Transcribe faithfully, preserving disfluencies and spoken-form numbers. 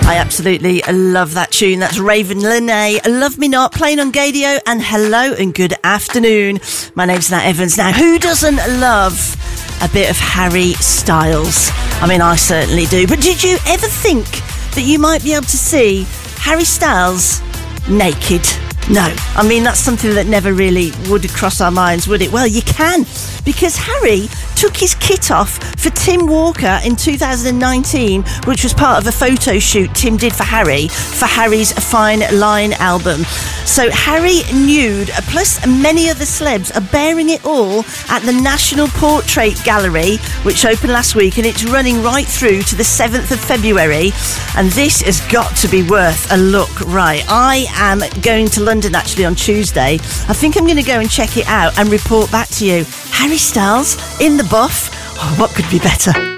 I absolutely love that tune. That's Raven Lenae, Love Me Not, playing on Gadio. And hello and good afternoon. My name's Nat Evans. Now, who doesn't love a bit of Harry Styles? I mean, I certainly do. But did you ever think that you might be able to see Harry Styles naked? No. I mean, that's something that never really would cross our minds, would it? Well, you can, because Harry took his kit off for Tim Walker in two thousand nineteen, which was part of a photo shoot Tim did for Harry, for Harry's Fine Line album. So Harry nude, plus many other celebs, are bearing it all at the National Portrait Gallery, which opened last week, and it's running right through to the seventh of February. And this has got to be worth a look. Right, I am going to London actually on Tuesday. I think I'm going to go and check it out and report back to you. Harry Styles in the buff. Oh, what could be better?